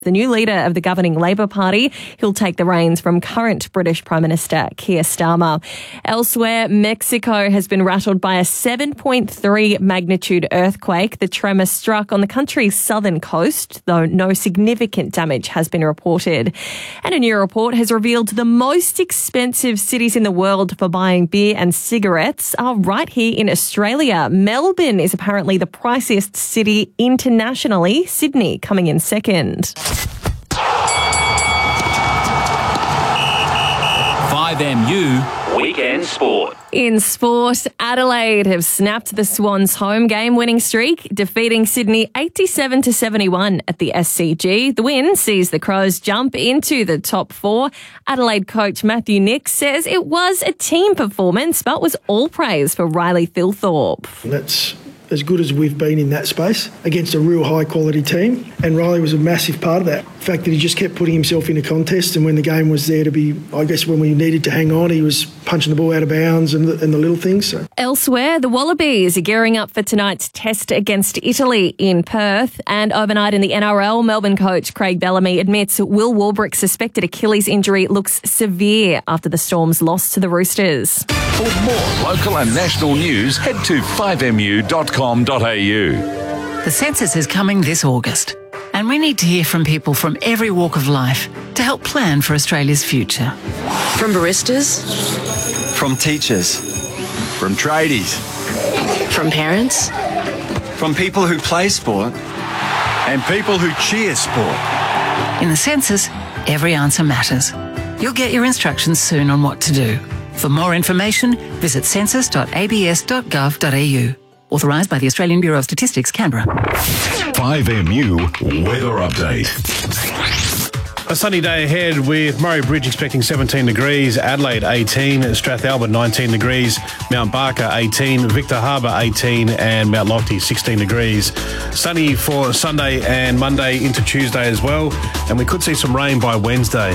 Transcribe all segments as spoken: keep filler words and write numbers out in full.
The new leader of the governing Labor Party, he'll take the reins from current British Prime Minister Keir Starmer. Elsewhere, Mexico has been rattled by a seven point three magnitude earthquake. The tremor struck on the country's southern coast, though no significant damage has been reported. And a new report has revealed the most expensive cities in the world for buying beer and cigarettes are right here in Australia. Melbourne is apparently the priciest city internationally, Sydney coming in second. five M U Weekend Sport. In sport, Adelaide have snapped the Swans' home game winning streak, defeating Sydney eighty-seven to seventy-one at the S C G. The win sees the Crows jump into the top four. Adelaide coach Matthew Nicks says it was a team performance, but was all praise for Riley Thilthorpe. That's as good as we've been in that space against a real high-quality team, and Riley was a massive part of that. The fact that he just kept putting himself in a contest, and when the game was there to be, I guess when we needed to hang on, he was punching the ball out of bounds and the, and the little things. So. Elsewhere, the Wallabies are gearing up for tonight's test against Italy in Perth, and overnight in the N R L, Melbourne coach Craig Bellamy admits Will Warbrick's suspected Achilles injury looks severe after the Storm's loss to the Roosters. For more local and national news, head to five M U dot com dot a u. The census is coming this August, and we need to hear from people from every walk of life to help plan for Australia's future. From baristas, from teachers, from tradies, from parents, from people who play sport, and people who cheer sport. In the census, every answer matters. You'll get your instructions soon on what to do. For more information, visit census dot a b s dot gov dot a u. Authorised by the Australian Bureau of Statistics, Canberra. five M U Weather Update. A sunny day ahead with Murray Bridge expecting seventeen degrees, Adelaide eighteen, Strathalbyn nineteen degrees, Mount Barker eighteen, Victor Harbour eighteen and Mount Lofty sixteen degrees. Sunny for Sunday and Monday into Tuesday as well, and we could see some rain by Wednesday.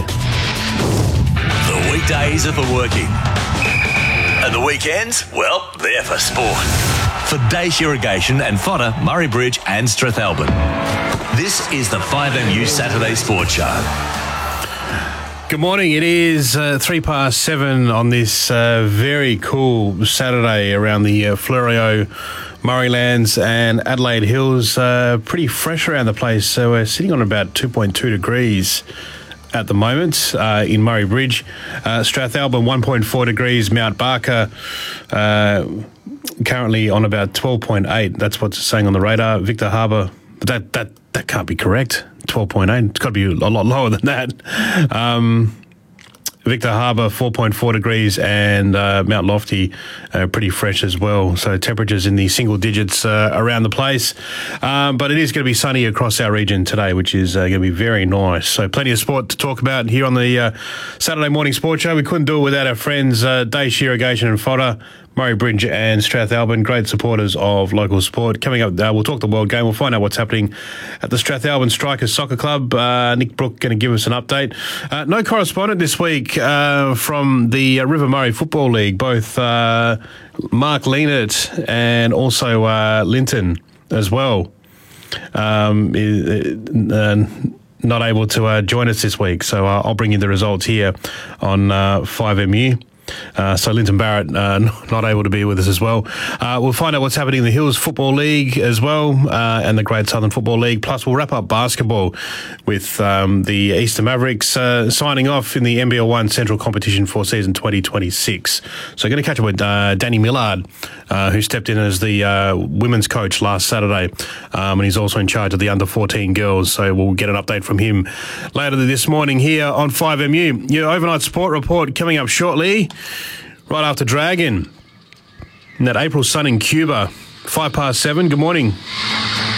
The weekdays are for working. And the weekends, well, they're for sport. For Dace Irrigation and Fodder, Murray Bridge and Strathalbyn. This is the five M U Saturday Sports Show. Good morning. It is uh, three past seven on this uh, very cool Saturday around the uh, Fleurieu, Murraylands and Adelaide Hills. Uh, pretty fresh around the place. So we're sitting on about two point two degrees at the moment uh, in Murray Bridge. Uh, Strathalbyn one point four degrees, Mount Barker uh, currently on about twelve point eight. That's what's saying on the radar. Victor Harbour, that that that can't be correct. twelve point eight. It's got to be a lot lower than that. Um, Victor Harbour four point four degrees and uh, Mount Lofty uh, pretty fresh as well. So temperatures in the single digits uh, around the place. Um, but it is going to be sunny across our region today, which is uh, going to be very nice. So plenty of sport to talk about here on the uh, Saturday Morning Sports Show. We couldn't do it without our friends uh, Dace Irrigation and Fodder, Murray Bridge and Strathalbyn, great supporters of local sport. Coming up, uh, we'll talk the World Game. We'll find out what's happening at the Strathalbyn Strikers Soccer Club. Uh, Nick Brook going to give us an update. Uh, no correspondent this week uh, from the uh, River Murray Football League. Both uh, Mark Leonard and also uh, Linton as well. Um, uh, not able to uh, join us this week, so uh, I'll bring you the results here on uh, five M U. Uh, so Linton Barrett uh, not able to be with us as well. Uh, we'll find out what's happening in the Hills Football League as well uh, and the Great Southern Football League. Plus we'll wrap up basketball with um, the Eastern Mavericks uh, signing off in the N B L one Central Competition for season twenty twenty-six. So going to catch up with uh, Danny Millard, uh, who stepped in as the uh, women's coach last Saturday, um, and he's also in charge of the under fourteen girls. So we'll get an update from him later this morning here on five M U. Your overnight sport report coming up shortly. Right after Dragon. And that April sun in Cuba. Five past seven. Good morning.